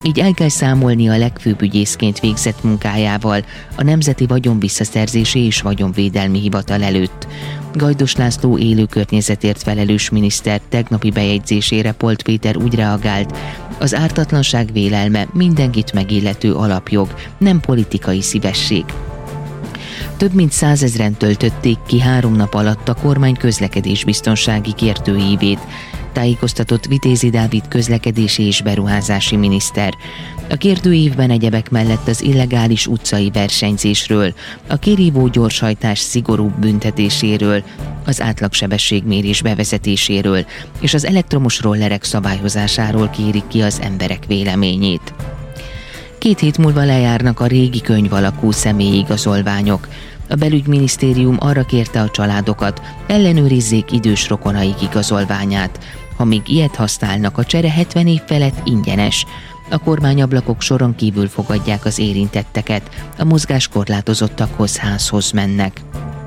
így el kell számolni a legfőbb ügyészként végzett munkájával a Nemzeti Vagyonvisszaszerzési és Vagyonvédelmi Hivatal előtt. Gajdos László élő környezetért felelős miniszter tegnapi bejegyzésére Polt Péter úgy reagált: az ártatlanság vélelme mindenkit megillető alapjog, nem politikai szívesség. Több mint 100 000-en töltötték ki 3 nap alatt a kormány közlekedésbiztonsági kértőívét, tájékoztatott Vitézi Dávid közlekedési és beruházási miniszter. A kérdőívben egyebek mellett az illegális utcai versenyzésről, a kirívó gyorshajtás szigorúbb büntetéséről, az átlagsebességmérés bevezetéséről és az elektromos rollerek szabályozásáról kérik ki az emberek véleményét. 2 hét múlva lejárnak a régi könyv alakú személyigazolványok. A belügyminisztérium arra kérte a családokat, ellenőrizzék idős rokonaik igazolványát. Ha még ilyet használnak, a csere 70 év felett ingyenes. A kormányablakok soron kívül fogadják az érintetteket, a mozgáskorlátozottakhoz házhoz mennek.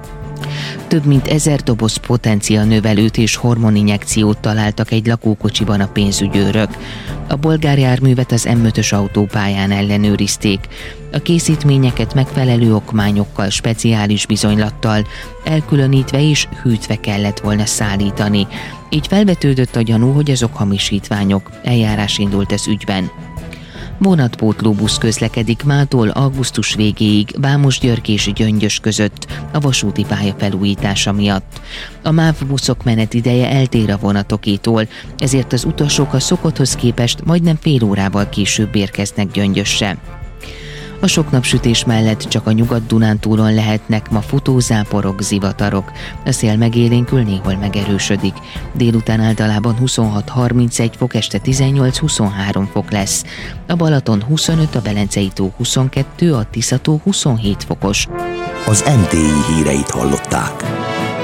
Több mint 1000 doboz potencianövelőt és hormoninjekciót találtak egy lakókocsiban a pénzügyőrök. A bolgár járművet az M5-ös autópályán ellenőrizték. A készítményeket megfelelő okmányokkal, speciális bizonylattal, elkülönítve és hűtve kellett volna szállítani. Így felvetődött a gyanú, hogy azok hamisítványok. Eljárás indult az ügyben. Vonatpótlóbusz közlekedik mától augusztus végéig Vámosgyörgy és Gyöngyös között a vasúti pálya felújítása miatt. A MÁV buszok menetideje eltér a vonatokétól, ezért az utasok a szokotthoz képest majdnem fél órával később érkeznek Gyöngyösre. A sok napsütés mellett csak a Nyugat-Dunántúlon lehetnek ma futózáporok, zivatarok. A szél megélénkül, néhol megerősödik. Délután általában 26-31 fok, este 18-23 fok lesz. A Balaton 25, a Belencei-tó 22, a Tisza-tó 27 fokos. Az NTI híreit hallották.